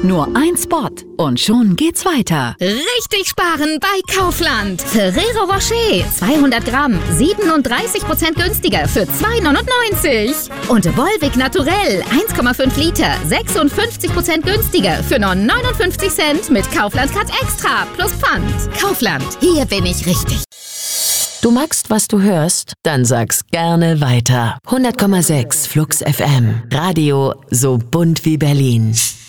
Nur ein Spot und schon geht's weiter. Richtig sparen bei Kaufland. Ferrero Rocher 200 Gramm 37% günstiger für 2,99. Und Volvic Naturell 1,5 Liter 56% günstiger für nur 59 Cent mit Kaufland Card Extra plus Pfand. Kaufland, hier bin ich richtig. Du magst, was du hörst? Dann sag's gerne weiter. 100,6 Flux FM. Radio so bunt wie Berlin.